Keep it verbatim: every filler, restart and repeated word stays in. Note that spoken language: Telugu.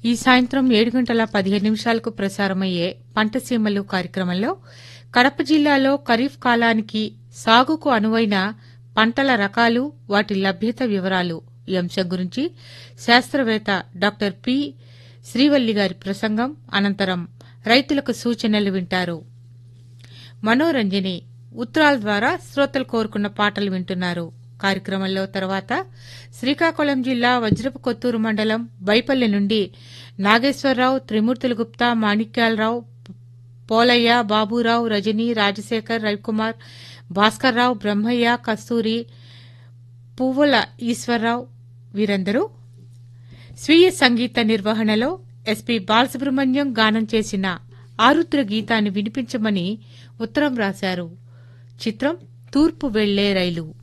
ఈ సాయంత్రం ఏడు గంటల పదిహేను నిమిషాలకు ప్రసారమయ్యే పంటసీమలు కార్యక్రమంలో కడప జిల్లాలో ఖరీఫ్ కాలానికి సాగుకు అనువైన పంటల రకాలు వాటి లభ్యత వివరాలు ఈ అంశం గురించి శాస్త్రవేత్త డాక్టర్ పి శ్రీవల్లి గారి ప్రసంగం అనంతరం రైతులకు సూచనలు వింటారు. మనోరంజని ఉత్తరాల ద్వారా శ్రోతలు కోరుకున్న పాటలు వింటున్నారు. కార్యక్రమంలో తర్వాత శ్రీకాకుళం జిల్లా వజ్రపు కొత్తూరు మండలం బైపల్లి నుండి నాగేశ్వరరావు, త్రిమూర్తుల గుప్తా, మాణిక్యాలరావు, పోలయ్య, బాబురావు, రజని, రాజశేఖర్, రవికుమార్, భాస్కర్రావు, బ్రహ్మయ్య, కస్తూరి, పువ్వుల ఈశ్వరరావు వీరందరూ స్వీయ సంగీత నిర్వహణలో ఎస్పీ బాలసుబ్రహ్మణ్యం గానం చేసిన ఆరుద్ర గీతాన్ని వినిపించమని ఉత్తరం రాశారు. చిత్రం తూర్పు వెళ్లే రైలు.